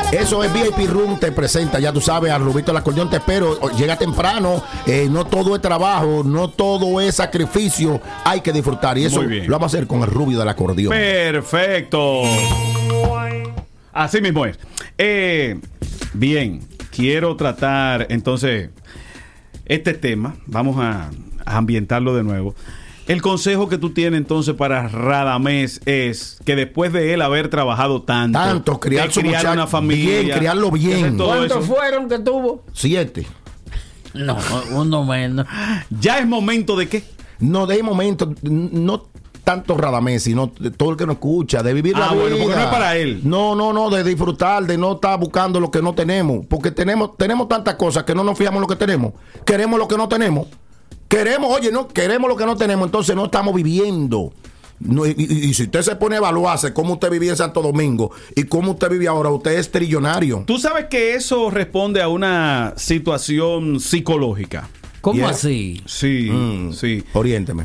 Eso es VIP Room, te presenta, ya tú sabes, a Rubito el Acordeón, te espero. Llega temprano, no todo es trabajo, no todo es sacrificio, hay que disfrutar. Y eso lo vamos a hacer con el Rubio del Acordeón. Perfecto. Así mismo es. Bien, quiero tratar entonces este tema. Vamos a ambientarlo de nuevo. El consejo que tú tienes entonces para Radamés es que después de él haber trabajado tanto, criar una familia, bien, criarlo bien. ¿Cuántos fueron que tuvo? 7. No, uno menos. ¿Ya es momento de qué? No, de momento, no tanto Radamés, sino todo el que nos escucha, de vivir la vida. Bueno, porque no es para él. No, de disfrutar, de no estar buscando lo que no tenemos, porque tenemos tantas cosas que no nos fijamos en lo que tenemos. Queremos lo que no tenemos. Queremos lo que no tenemos, entonces no estamos viviendo. No, y si usted se pone a evaluarse cómo usted vivía en Santo Domingo y cómo usted vive ahora, usted es trillonario. Tú sabes que eso responde a una situación psicológica. ¿Cómo así? Sí, sí. Oriénteme.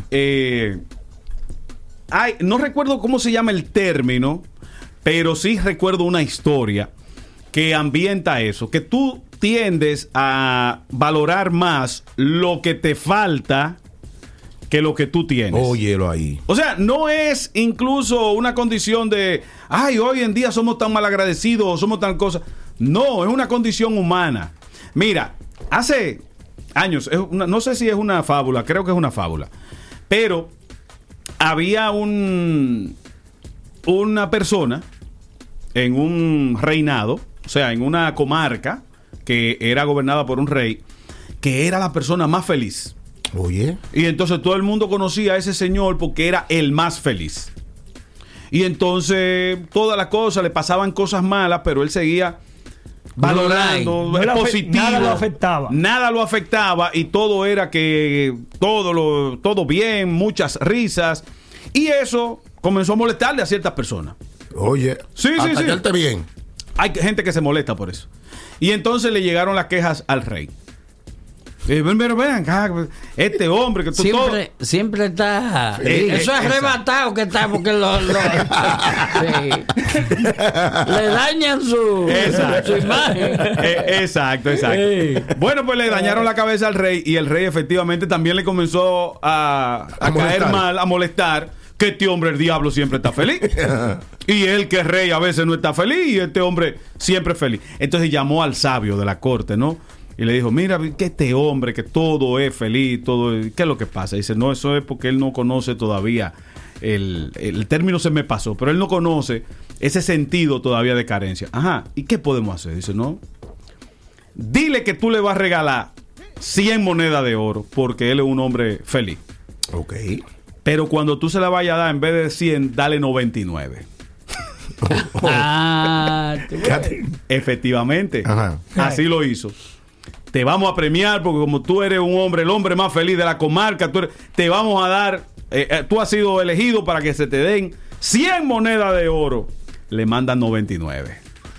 No recuerdo cómo se llama el término, pero sí recuerdo una historia que ambienta eso, que tú tiendes a valorar más lo que te falta que lo que tú tienes. Óyelo ahí. O sea, no es incluso una condición de, hoy en día somos tan malagradecidos o somos tan cosas. No, es una condición humana. Mira, hace años, no sé si es una fábula, creo que es una fábula, pero había una persona en un reinado, o sea, en una comarca que era gobernada por un rey, que era la persona más feliz. Oye. Y entonces todo el mundo conocía a ese señor porque era el más feliz. Y entonces todas las cosas, le pasaban cosas malas, pero él seguía valorando, positivo. Nada lo afectaba y todo era que todo bien, muchas risas. Y eso comenzó a molestarle a ciertas personas. Oye, sí. Bien. Hay gente que se molesta por eso. Y entonces le llegaron las quejas al rey. Pero vean, este hombre que tú siempre está. Eso es arrebatado que está, porque le dañan su imagen. Exacto. Bueno, pues le dañaron la cabeza al rey y el rey efectivamente también le comenzó a caer mal, a molestar. Que este hombre, el diablo, siempre está feliz. Y él, que es rey, a veces no está feliz. Y este hombre siempre feliz. Entonces llamó al sabio de la corte, ¿no? Y le dijo, mira, que este hombre, que todo es feliz, ¿qué es lo que pasa? Y dice, no, eso es porque él no conoce todavía, el término se me pasó, pero él no conoce ese sentido todavía de carencia. Ajá, ¿y qué podemos hacer? Dice, no, dile que tú le vas a regalar 100 monedas de oro, porque él es un hombre feliz. Ok. Pero cuando tú se la vayas a dar, en vez de 100, dale 99. Efectivamente. Ajá. Así lo hizo. Te vamos a premiar porque como tú eres un hombre, el hombre más feliz de la comarca, te vamos a dar, tú has sido elegido para que se te den 100 monedas de oro. Le mandan 99.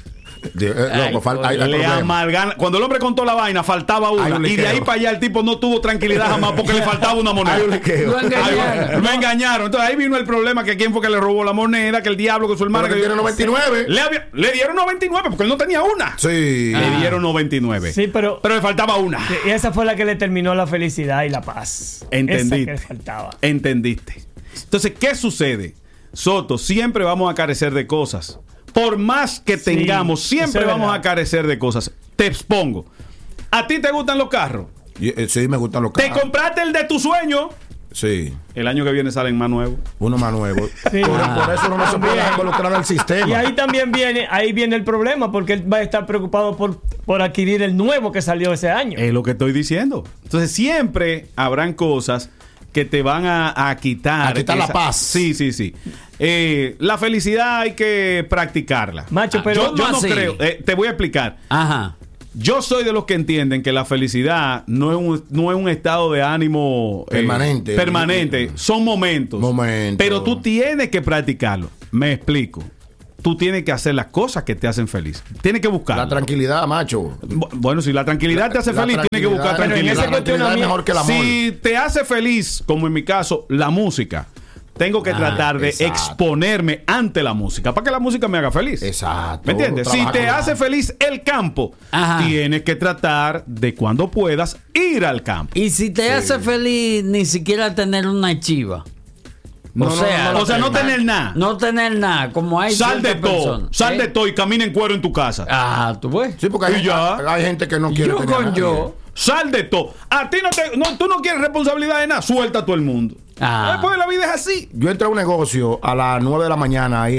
Cuando el hombre contó la vaina, faltaba una. Y de ahí para allá el tipo no tuvo tranquilidad jamás porque le faltaba una moneda. Lo engañaron. Entonces ahí vino el problema, que quién fue que le robó la moneda, que el diablo con su hermana. Que dieron 99. Le dieron 99 porque él no tenía una. Sí. Le dieron 99. Sí, pero le faltaba una. Y esa fue la que le terminó la felicidad y la paz. Entendiste. Esa que le faltaba. Entendiste. Entonces, ¿qué sucede? Soto, siempre vamos a carecer de cosas. Por más que tengamos, siempre vamos a carecer de cosas. Te expongo. ¿A ti te gustan los carros? Sí, me gustan los carros. ¿Te compraste el de tu sueño? Sí. El año que viene salen más nuevos. Uno más nuevo. Sí. Por eso no se puede involucrar al sistema. Y ahí también viene el problema, porque él va a estar preocupado por adquirir el nuevo que salió ese año. Es lo que estoy diciendo. Entonces siempre habrán cosas que te van a quitar. A quitar la paz. Sí. La felicidad hay que practicarla. Macho, pero yo no creo. Te voy a explicar. Ajá. Yo soy de los que entienden que la felicidad no es un estado de ánimo permanente. Son momentos. Pero tú tienes que practicarlo. Me explico. Tú tienes que hacer las cosas que te hacen feliz. Tienes que buscar. La tranquilidad, macho. Bueno, si la tranquilidad te hace feliz, tienes que buscar tranquilidad. La tranquilidad es mejor que el amor. Si te hace feliz, como en mi caso, la música, tengo que tratar de exacto. exponerme ante la música para que la música me haga feliz. Exacto. ¿Me entiendes? Si te hace feliz el campo, tienes que tratar de cuando puedas ir al campo. Y si te hace feliz ni siquiera tener una chiva. No tener nada. No tener nada, como hay Sal de ciertas todo, personas. sal de todo y camina en cuero en tu casa. Tú ves. Sí, porque hay gente que no quiere Yo tener a con nadie. yo. Sal de todo. A ti tú no quieres responsabilidad de nada, suelta a todo el mundo. Pues la vida es así. Yo entré a un negocio a las 9 de la mañana ahí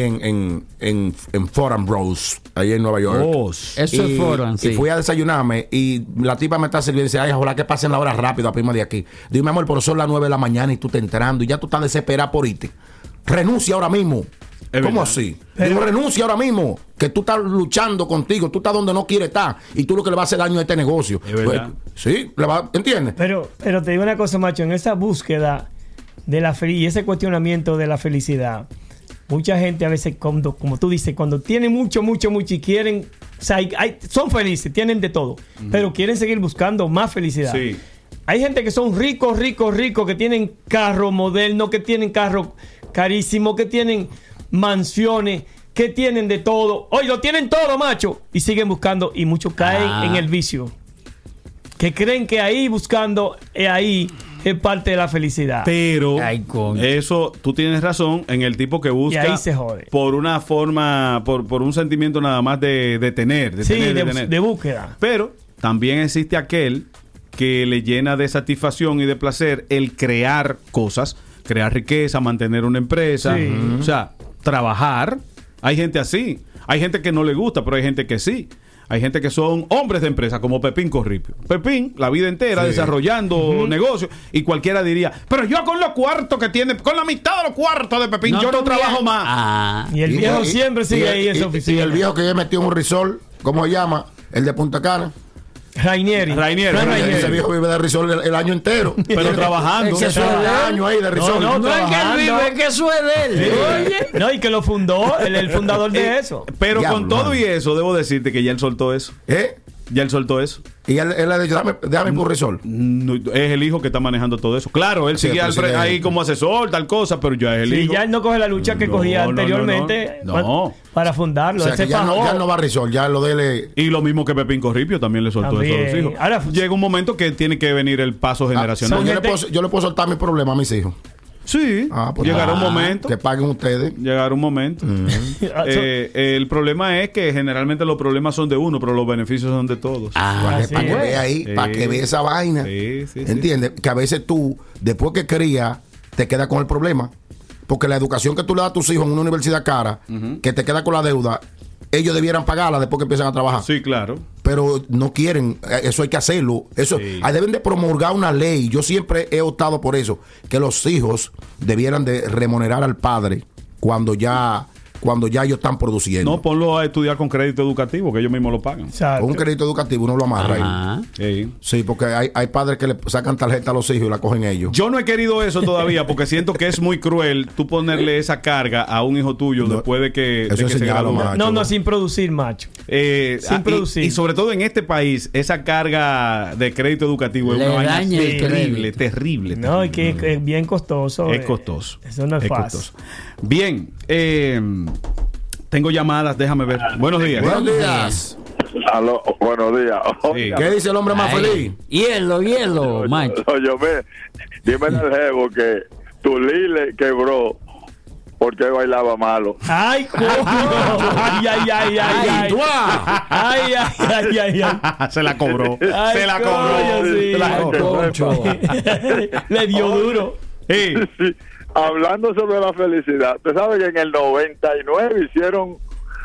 en Fordham Rose, ahí en Nueva York. Eso es Fordham, sí. Y fui a desayunarme y la tipa me está sirviendo y dice, ay, ojalá que pasen la hora rápido a prima de aquí. Digo, mi amor, pero son las 9 de la mañana y tú estás entrando y ya tú estás desesperado por irte. Renuncia ahora mismo. ¿Cómo así? Digo, renuncia ahora mismo, que tú estás luchando contigo, tú estás donde no quieres estar y tú lo que le va a hacer daño a este negocio. Pues, sí, ¿entiendes? Pero te digo una cosa, macho, en esa búsqueda de la y ese cuestionamiento de la felicidad, mucha gente a veces, como tú dices, cuando tienen mucho y quieren, o sea, son felices, tienen de todo, pero quieren seguir buscando más felicidad. Sí. Hay gente que son ricos, que tienen carro moderno, que tienen carro carísimo, que tienen mansiones, que tienen de todo. Oye, lo tienen todo, macho. Y siguen buscando y muchos caen en el vicio. Que creen que ahí buscando, ahí es parte de la felicidad. Pero eso, tú tienes razón en el tipo que busca. Y ahí se jode. Por una forma, por un sentimiento nada más de tener. De búsqueda. Pero también existe aquel que le llena de satisfacción y de placer el crear cosas, crear riqueza, mantener una empresa, o sea, trabajar. Hay gente así. Hay gente que no le gusta, pero hay gente que sí. Hay gente que son hombres de empresa, como Pepín Corripio. Pepín, la vida entera desarrollando negocios, y cualquiera diría, pero yo con los cuartos que tiene, con la mitad de los cuartos de Pepín, yo no trabajo más. Y el viejo siempre sigue ahí en su oficina. Y el viejo que ya metió en un resort, ¿cómo se llama? El de Punta Cana. Rainieri. Ese viejo vive de resort el año entero. Pero trabajando. Es que eso es de año ahí de resort. No es que él vive, es que eso es de él. Oye. No, y que lo fundó, el fundador de eso. Pero con todo y eso, debo decirte que ya él soltó eso. Ya él soltó eso. Y él le dijo, déjame por resort. No, es el hijo que está manejando todo eso. Claro, él sigue ahí como asesor, tal cosa, pero ya es el hijo. Ya él no coge la lucha que cogía anteriormente para fundarlo. O sea, que ya no va a resort, ya lo de él. Y lo mismo que Pepín Corripio también le soltó eso a los hijos. Ahora, llega un momento que tiene que venir el paso generacional. Yo le puedo soltar mi problema a mis hijos. Sí, pues llegará un momento. Que paguen ustedes. Llegará un momento. El problema es que generalmente los problemas son de uno, pero los beneficios son de todos. Para que vea ahí, para que vea esa vaina. ¿Entiendes? Que a veces tú, después que crías, te quedas con el problema. Porque la educación que tú le das a tus hijos en una universidad cara, que te queda con la deuda, ellos debieran pagarla después que empiezan a trabajar. Sí, claro. Pero no quieren, eso hay que hacerlo. Eso deben de promulgar una ley. Yo siempre he optado por eso, que los hijos debieran de remunerar al padre cuando ya ellos están produciendo. No, ponlo a estudiar con crédito educativo, que ellos mismos lo pagan. Con un crédito educativo uno lo amarra ahí. Sí, porque hay padres que le sacan tarjeta a los hijos y la cogen ellos. Yo no he querido eso todavía porque siento que es muy cruel tú ponerle esa carga a un hijo tuyo después de que se gradúe. No, sin producir, macho. Sin producir. Y sobre todo en este país, esa carga de crédito educativo es una vaina terrible. No, y que es bien costoso. Es costoso. Eso no es fácil. Costoso. Bien, tengo llamadas, déjame ver. Buenos días. Buenos días. Aló, buenos días. Sí. ¿Qué dice el hombre más feliz? Hielo, macho. Dime al jevo que tu Lile quebró porque bailaba malo. ¡Ay, coño! ¡Ay! Se la cobró. Ay, se la coño, cobró. sí. Se la cobró. Le dio duro. Sí. Hablando sobre la felicidad, usted sabe que en el 99 hicieron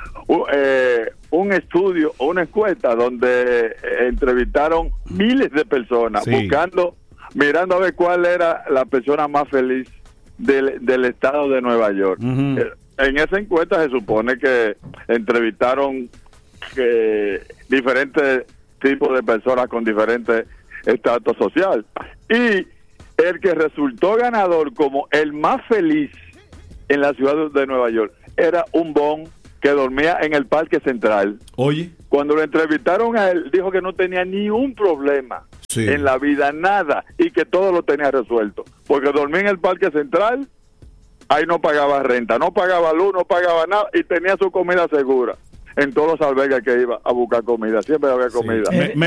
un estudio o una encuesta donde entrevistaron miles de personas mirando a ver cuál era la persona más feliz del estado de Nueva York. En esa encuesta se supone que entrevistaron diferentes tipos de personas con diferentes estatus social, y el que resultó ganador como el más feliz en la ciudad de Nueva York era un bon que dormía en el Parque Central. Oye, cuando lo entrevistaron a él, dijo que no tenía ni un problema en la vida, nada, y que todo lo tenía resuelto, porque dormía en el Parque Central, ahí no pagaba renta, no pagaba luz, no pagaba nada y tenía su comida segura. En todos los albergues que iba a buscar comida, siempre había comida.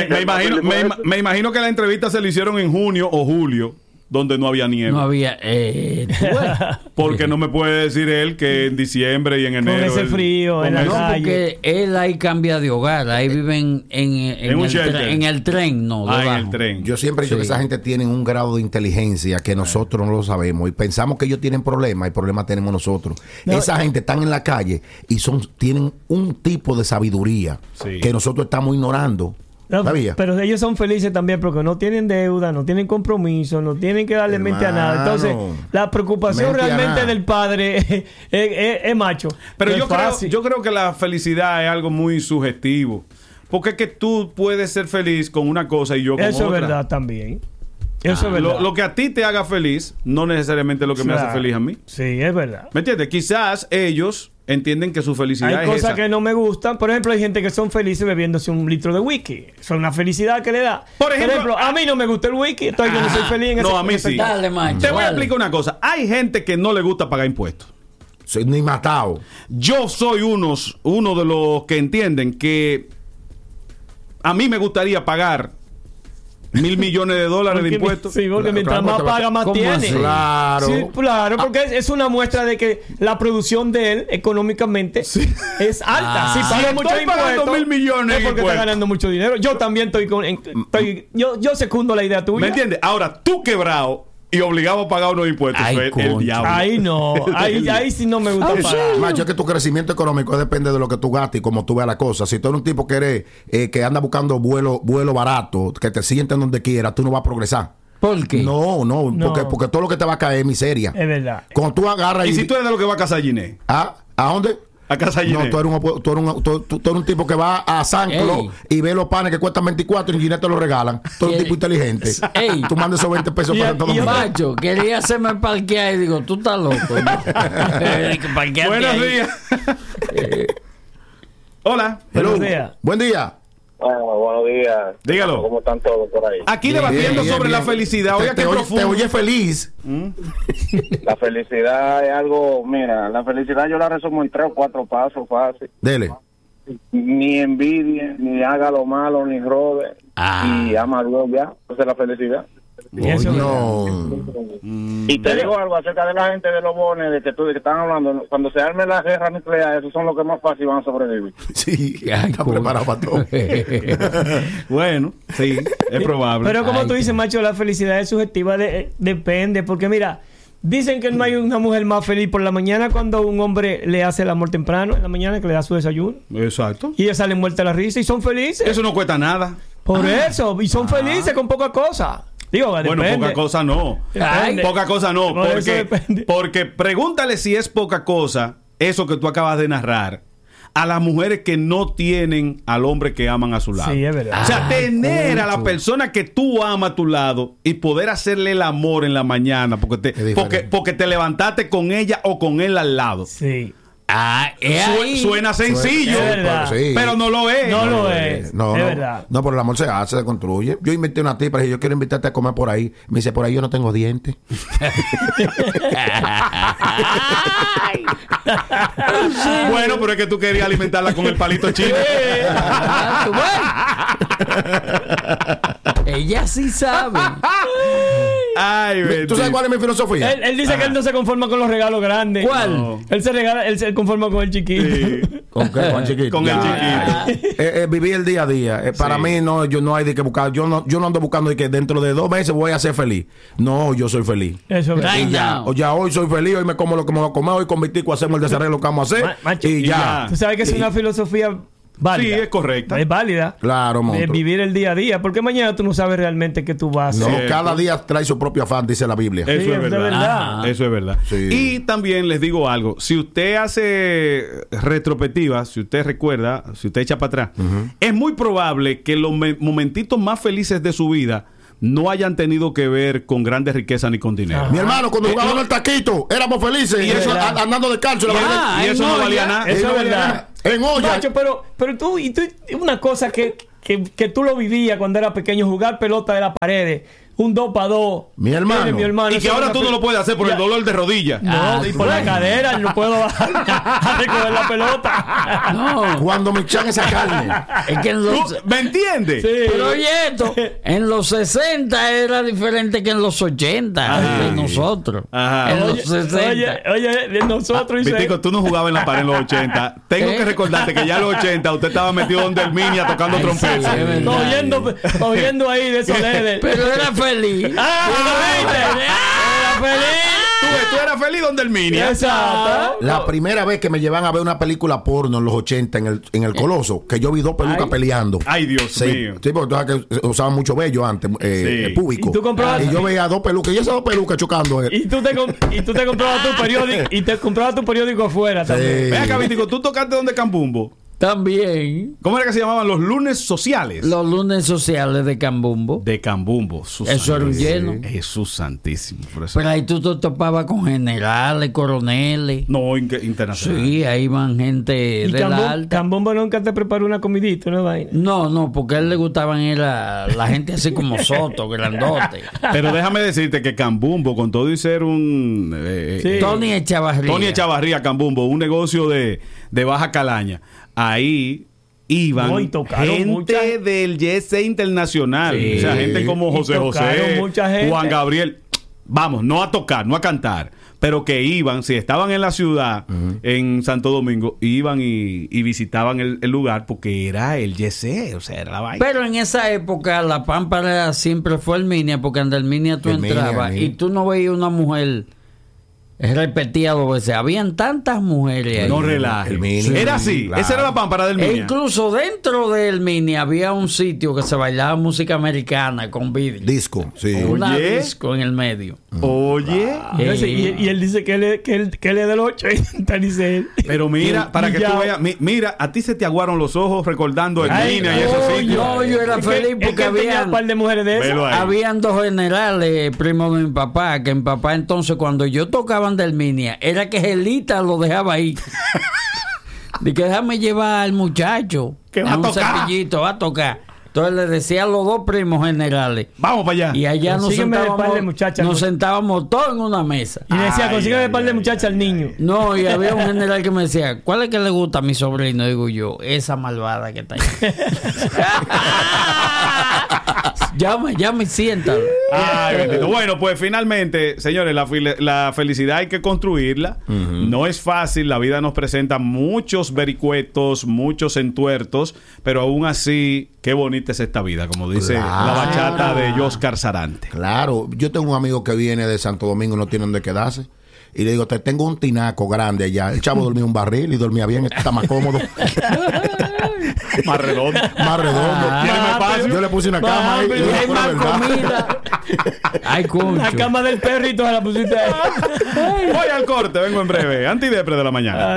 Me imagino que la entrevista se le hicieron en junio o julio, donde no había nieve. No había. Porque no me puede decir él que en diciembre y en enero. Con ese frío, en la No, calle. porque él ahí cambia de hogar. Ahí viven en el tren, no. En debajo. el tren. Yo siempre he dicho que esa gente tiene un grado de inteligencia que nosotros no lo sabemos y pensamos que ellos tienen problemas y problemas tenemos nosotros. Esa gente están en la calle y tienen un tipo de sabiduría que nosotros estamos ignorando. No, pero ellos son felices también porque no tienen deuda, no tienen compromiso, no tienen que darle mente a nada. Entonces, la preocupación realmente del padre es macho. Pero yo creo que la felicidad es algo muy subjetivo. Porque es que tú puedes ser feliz con una cosa y yo con otra. Eso es verdad también. Eso es verdad. Lo que a ti te haga feliz no necesariamente es lo que me hace feliz a mí. Sí, es verdad. ¿Me entiendes? Quizás ellos entienden que su felicidad hay es cosas esa. que no me gustan. Por ejemplo, hay gente que son felices bebiéndose un litro de whisky. Eso es una felicidad que le da. Por ejemplo, a mí no me gusta el whisky, entonces yo no soy feliz en ese. No, a mí sí. Dale, macho, te voy a explicar una cosa. Hay gente que no le gusta pagar impuestos. Ni matado. Yo soy uno de los que entienden que a mí me gustaría pagar $1,000 millones de impuestos. Sí, porque mientras más paga, más tiene. Claro. Sí, claro, porque es una muestra de que la producción de él económicamente es alta. Si paga mucho impuestos, $1,000 millones es porque está ganando mucho dinero. Yo también yo secundo la idea tuya. ¿Me entiendes? Ahora, tú quebrado y obligado a pagar unos impuestos. El diablo. Ahí no. Ahí sí no me gusta pagar. Macho, es que tu crecimiento económico depende de lo que tú gastes y cómo tú veas la cosa. Si tú eres un tipo que eres que anda buscando vuelo barato, que te sienten donde quieras, tú no vas a progresar. ¿Por qué? No. Porque todo lo que te va a caer es miseria. Es verdad. Cuando tú agarras ¿Y si tú eres de lo que va a casa Giné? ¿A dónde? A casa Giné. No, tú eres un tipo que va a San Clos y ve los panes que cuestan 24 y en Giné te los regalan. Tú eres un tipo inteligente. Tú mandas esos 20 pesos para todo el mundo. Macho, quería hacerme parquear y digo, tú estás loco, ¿no? Buenos días. Hola. Buenos días. Buen día. Bueno, buenos días. Dígalo. ¿Cómo están todos por ahí? Aquí debatiendo sobre la felicidad. Oiga, qué profundo. Te oye feliz. La felicidad es algo, mira, la felicidad yo la resumo en 3 o 4 pasos fácil. Dele. Ni envidie, ni haga lo malo, ni robe. Y ama a Dios ya. Esa es la felicidad. Y te digo algo acerca de la gente de los bones, de que están hablando, cuando se arme la guerra nuclear, esos son los que más fácil van a sobrevivir. Sí, está preparado para todo. Bueno, sí, es probable. Pero como tú dices, macho, la felicidad es subjetiva, depende, porque mira, dicen que no hay una mujer más feliz por la mañana cuando un hombre le hace el amor temprano, en la mañana que le da su desayuno. Exacto. Y ellas salen muertas a la risa y son felices. Eso no cuesta nada. Por eso, y son felices con poca cosa. Digo, bueno, depende. poca cosa no. Depende. Poca cosa no. Por Porque pregúntale si es poca cosa eso que tú acabas de narrar a las mujeres que no tienen al hombre que aman a su lado. Sí, es verdad. O sea, tener a la persona que tú amas a tu lado y poder hacerle el amor en la mañana porque te levantaste con ella o con él al lado. Sí. Suena sencillo, pero no lo es. No lo es. No, es verdad. No, pero el amor se hace, se construye. Yo invité una tipa y dije, yo quiero invitarte a comer por ahí. Me dice, por ahí yo no tengo dientes. Bueno, pero es que tú querías alimentarla con el palito chino. Ella sí sabe. ¿Tú sabes cuál es mi filosofía? Él dice que él no se conforma con los regalos grandes. ¿Cuál? No. Él se conforma con el chiquito. Sí. ¿Con qué? Con el chiquito. Con el chiquito. Vivir el día a día. Para mí yo no hay de que buscar. Yo no ando buscando de que dentro de 2 meses voy a ser feliz. No, yo soy feliz. Eso es verdad. Ya hoy soy feliz, hoy me como lo que me voy a comer, hoy con Vitico hacemos el desarrollo que vamos a hacer. Y ya. Tú sabes que es una filosofía válida. Sí, es correcta. Es válida. Claro, monstruo. Vivir el día a día. Porque mañana tú no sabes realmente qué tú vas a hacer. No, cada día trae su propio afán, dice la Biblia. Eso es verdad. Eso es verdad. Sí. Y también les digo algo. Si usted hace retrospectiva, si usted recuerda, si usted echa para atrás, es muy probable que los momentitos más felices de su vida no hayan tenido que ver con grandes riquezas ni con dinero. Mi hermano, cuando jugábamos el taquito, éramos felices. Y eso, andando descalzo. Y eso no valía nada. Eso es verdad. En olla. Macho, pero tú, una cosa que tú lo vivías cuando eras pequeño, jugar pelota de las paredes. un 2x2. Mi hermano. Y que ahora tú no lo puedes hacer por el dolor de rodilla. No, y por la cadera, no puedo bajar a recoger la pelota. No, Cuando me echan esa carne. es que en los... ¿Me entiendes? Sí. Pero oye esto, en los 60 era diferente que en los 80 de nosotros. Ajá. En los Oye, 60. oye, de nosotros dice. Vitico, tú no jugabas en la pared en los 80. Tengo que recordarte que ya en los 80 usted estaba metido donde el Minia tocando Ay, trompeta. sí, es verdad. Cogiendo ahí de esos ledes. Pero era feliz. Era feliz. Tú eras feliz donde el Minia. Exacto. La primera vez que me llevan a ver una película porno en los 80 en el Coloso, que yo vi dos pelucas peleando. Ay, Dios Sí, mío. sí, porque tú sabes que usaban mucho vello antes, público. ¿Y tú comprabas? Y yo veía dos pelucas, y esas dos pelucas chocando. Y tú te comprabas tu periódico y te comprabas tu periódico afuera también. Ven acá, Vitico, tú tocaste donde Cambumbo. También ¿Cómo era que se llamaban los lunes sociales? los lunes sociales de Cambumbo. De Cambumbo. Eso era un lleno. Jesús santísimo. Por eso. Pero ahí tú te topabas con generales, coroneles. No, internacional. Sí, ahí van gente Y de la alta. Cambombo nunca te preparó una comidita, una vaina. No, porque a él le gustaban era la gente así como Soto, grandote. Pero déjame decirte que Cambumbo, con todo y ser un... Sí. Tony Echavarría. Cambumbo, un negocio de baja calaña. Ahí iban No, y tocaron gente mucha- del YC Internacional. Sí. O sea, gente como Y José tocaron José, mucha gente. Juan Gabriel. Vamos, no a tocar, no a cantar, pero que iban, si estaban en la ciudad, en Santo Domingo, iban y visitaban el lugar porque era el YC, o sea, era la vaina. Pero en esa época la Pámpara siempre fue el Minia, porque en el Minia tú El Minia, entrabas el Minia. y tú no veías una mujer repetía 2 veces. Habían tantas mujeres ahí. No relajes. El Mini. Era así, Claro. esa era la pámpara del E Minia. incluso dentro del Mini había un sitio que se bailaba música americana con vidrio. Disco, sí. Una Oye. disco en el medio. Oye, Y él dice que él es del 80, dice él. pero mira, para que tú Ya. veas, mira, a ti se te aguaron los ojos recordando el Ay, Minia y esos no, sitios. no, yo era Es feliz que porque él tenía habían, un par de mujeres de esas. Velo ahí. habían 2 generales, primos de mi papá, que mi papá entonces cuando yo tocaban del Minia, era que Gelita lo dejaba ahí. De que déjame llevar al muchacho. Que va a un tocar. cepillito, va a tocar. Entonces le decía a los 2 primos generales. Vamos para allá. Y allá nos Consígueme el par de sentábamos, muchachas. nos sentábamos todos en una mesa. Y le decía, Ay, consígueme ay, el par de ay, muchachas al niño. No, y había un general que me decía, ¿cuál es que le gusta a mi sobrino? Digo yo, esa malvada que está ahí. llame, siéntalo. Ay, bendito. Bueno, pues finalmente, señores, la felicidad hay que construirla. No es fácil, la vida nos presenta muchos vericuetos, muchos entuertos, pero aún así, qué bonita es esta vida, como dice Claro. la bachata de Oscar Sarante. Claro, yo tengo un amigo que viene de Santo Domingo y no tiene donde quedarse. Y le digo, te tengo un tinaco grande allá. El chavo dormía en un barril y dormía bien, está más cómodo, Más redondo. más redondo. ¿Tiene más espacio? Yo le puse una cama ahí. y Y le hay puse más verdad. comida. Ay, La concho. cama del perrito se la pusiste ahí. Voy al corte, vengo en breve. Antidepre de la mañana.